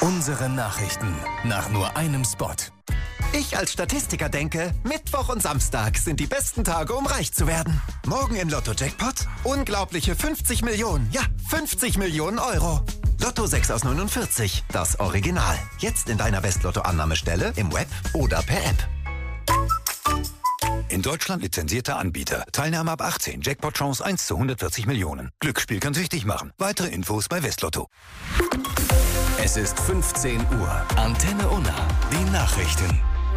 Unsere Nachrichten nach nur einem Spot. Ich als Statistiker denke, Mittwoch und Samstag sind die besten Tage, um reich zu werden. Morgen im Lotto-Jackpot unglaubliche 50 Millionen. Ja, 50 Millionen Euro. Lotto 6 aus 49, das Original. Jetzt in deiner Westlotto-Annahmestelle, im Web oder per App. In Deutschland lizenzierter Anbieter. Teilnahme ab 18. Jackpot-Chance 1 zu 140 Millionen. Glücksspiel kann süchtig machen. Weitere Infos bei Westlotto. Es ist 15 Uhr. Antenne Unna. Die Nachrichten.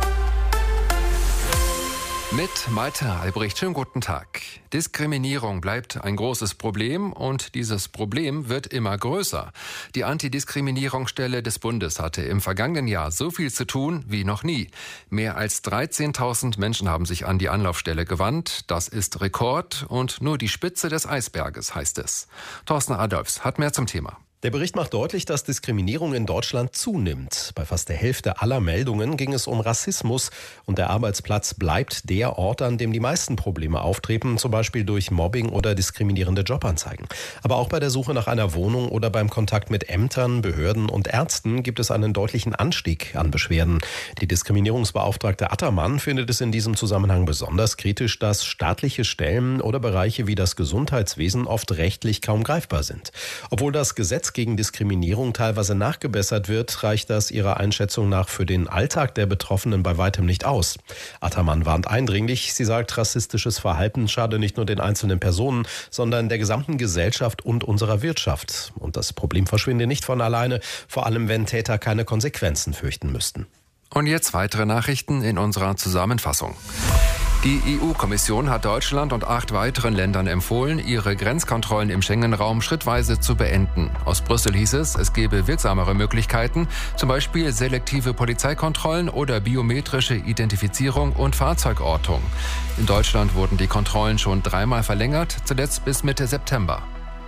Mit Malte Albrecht. Schönen guten Tag. Diskriminierung bleibt ein großes Problem und dieses Problem wird immer größer. Die Antidiskriminierungsstelle des Bundes hatte im vergangenen Jahr so viel zu tun wie noch nie. Mehr als 13.000 Menschen haben sich an die Anlaufstelle gewandt. Das ist Rekord und nur die Spitze des Eisberges, heißt es. Thorsten Adolfs hat mehr zum Thema. Der Bericht macht deutlich, dass Diskriminierung in Deutschland zunimmt. Bei fast der Hälfte aller Meldungen ging es um Rassismus und der Arbeitsplatz bleibt der Ort, an dem die meisten Probleme auftreten, zum Beispiel durch Mobbing oder diskriminierende Jobanzeigen. Aber auch bei der Suche nach einer Wohnung oder beim Kontakt mit Ämtern, Behörden und Ärzten gibt es einen deutlichen Anstieg an Beschwerden. Die Diskriminierungsbeauftragte Attermann findet es in diesem Zusammenhang besonders kritisch, dass staatliche Stellen oder Bereiche wie das Gesundheitswesen oft rechtlich kaum greifbar sind. Obwohl das Gesetz gegen Diskriminierung teilweise nachgebessert wird, reicht das ihrer Einschätzung nach für den Alltag der Betroffenen bei weitem nicht aus. Attermann warnt eindringlich. Sie sagt, rassistisches Verhalten schade nicht nur den einzelnen Personen, sondern der gesamten Gesellschaft und unserer Wirtschaft. Und das Problem verschwinde nicht von alleine, vor allem wenn Täter keine Konsequenzen fürchten müssten. Und jetzt weitere Nachrichten in unserer Zusammenfassung. Die EU-Kommission hat Deutschland und 8 weiteren Ländern empfohlen, ihre Grenzkontrollen im Schengen-Raum schrittweise zu beenden. Aus Brüssel hieß es gebe wirksamere Möglichkeiten, zum Beispiel selektive Polizeikontrollen oder biometrische Identifizierung und Fahrzeugortung. In Deutschland wurden die Kontrollen schon 3-mal verlängert, zuletzt bis Mitte September.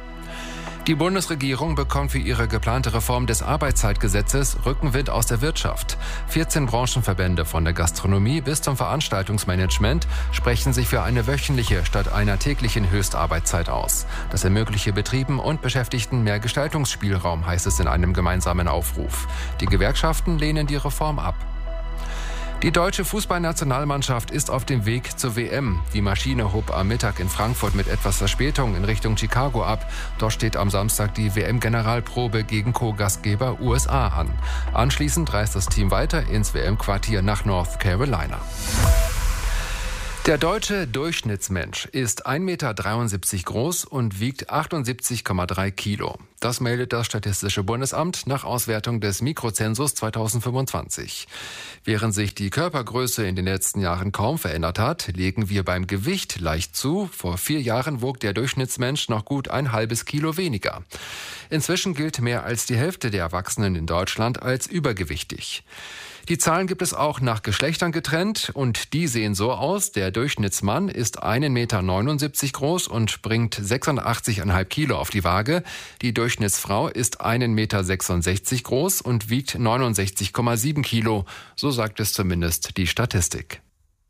Die Bundesregierung bekommt für ihre geplante Reform des Arbeitszeitgesetzes Rückenwind aus der Wirtschaft. 14 Branchenverbände von der Gastronomie bis zum Veranstaltungsmanagement sprechen sich für eine wöchentliche statt einer täglichen Höchstarbeitszeit aus. Das ermögliche Betrieben und Beschäftigten mehr Gestaltungsspielraum, heißt es in einem gemeinsamen Aufruf. Die Gewerkschaften lehnen die Reform ab. Die deutsche Fußballnationalmannschaft ist auf dem Weg zur WM. Die Maschine hob am Mittag in Frankfurt mit etwas Verspätung in Richtung Chicago ab. Dort steht am Samstag die WM-Generalprobe gegen Co-Gastgeber USA an. Anschließend reist das Team weiter ins WM-Quartier nach North Carolina. Der deutsche Durchschnittsmensch ist 1,73 Meter groß und wiegt 78,3 Kilo. Das meldet das Statistische Bundesamt nach Auswertung des Mikrozensus 2025. Während sich die Körpergröße in den letzten Jahren kaum verändert hat, legen wir beim Gewicht leicht zu. Vor 4 Jahren wog der Durchschnittsmensch noch gut ein halbes Kilo weniger. Inzwischen gilt mehr als die Hälfte der Erwachsenen in Deutschland als übergewichtig. Die Zahlen gibt es auch nach Geschlechtern getrennt und die sehen so aus. Der Durchschnittsmann ist 1,79 Meter groß und bringt 86,5 Kilo auf die Waage. Die Durchschnittsfrau ist 1,66 Meter groß und wiegt 69,7 Kilo. So sagt es zumindest die Statistik.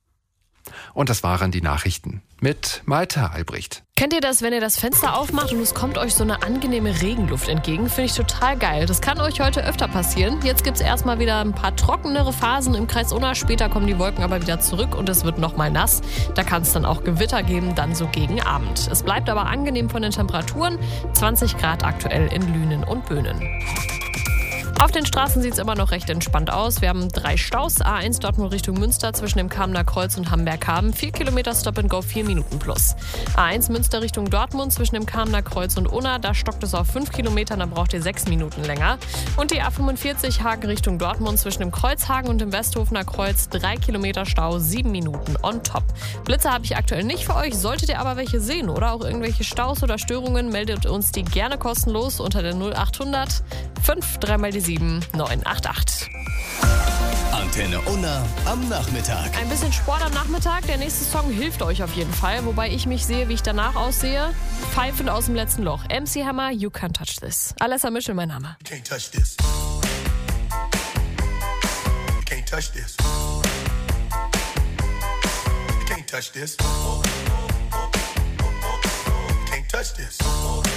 Und das waren die Nachrichten mit Malte Albrecht. Kennt ihr das, wenn ihr das Fenster aufmacht und es kommt euch so eine angenehme Regenluft entgegen? Finde ich total geil. Das kann euch heute öfter passieren. Jetzt gibt es erstmal wieder ein paar trockenere Phasen im Kreis Unna. Später kommen die Wolken aber wieder zurück und es wird nochmal nass. Da kann es dann auch Gewitter geben, dann so gegen Abend. Es bleibt aber angenehm von den Temperaturen. 20 Grad aktuell in Lünen und Böhnen. Auf den Straßen sieht es immer noch recht entspannt aus. Wir haben 3 Staus. A1 Dortmund Richtung Münster zwischen dem Kamener Kreuz und Hamberg-Haben. 4 Kilometer Stop-and-Go, 4 Minuten plus. A1 Münster Richtung Dortmund zwischen dem Kamener Kreuz und Unna. Da stockt es auf 5 Kilometern, da braucht ihr 6 Minuten länger. Und die A45 Hagen Richtung Dortmund zwischen dem Kreuzhagen und dem Westhofener Kreuz. 3 Kilometer Stau, 7 Minuten on top. Blitze habe ich aktuell nicht für euch. Solltet ihr aber welche sehen oder auch irgendwelche Staus oder Störungen, meldet uns die gerne kostenlos unter der 0800 5 3 mal die 7 988. Antenne Unna am Nachmittag. Ein bisschen Sport am Nachmittag. Der nächste Song hilft euch auf jeden Fall. Wobei ich mich sehe, wie ich danach aussehe. Pfeifend aus dem letzten Loch. MC Hammer, You Can't Touch This. Alessa Mischel, mein Name. You can't touch this. You can't touch this. You can't touch this. You can't touch this.